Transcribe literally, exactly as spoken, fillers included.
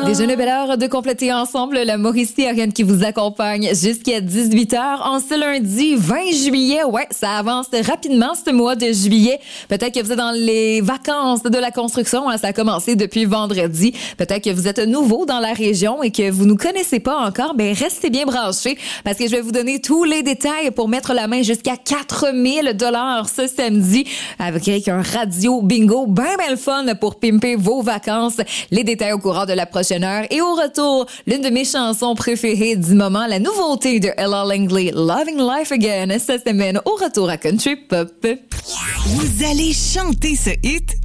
Déjà une belle heure de compléter ensemble la Mauricie Ariane qui vous accompagne jusqu'à dix-huit heures en ce lundi vingt juillet. Ouais, ça avance rapidement ce mois de juillet. Peut-être que vous êtes dans les vacances de la construction. Hein, ça a commencé depuis vendredi. Peut-être que vous êtes nouveau dans la région et que vous nous connaissez pas encore. Ben, restez bien branchés parce que je vais vous donner tous les détails pour mettre la main jusqu'à quatre mille dollars ce samedi avec un radio bingo bien, bien le fun pour pimper vos vacances. Les détails au courant de la prochaine heure. Et au retour, l'une de mes chansons préférées du moment, la nouveauté de Ella Langley, Loving Life Again, cette semaine au retour à Country Pop. Vous allez chanter ce hit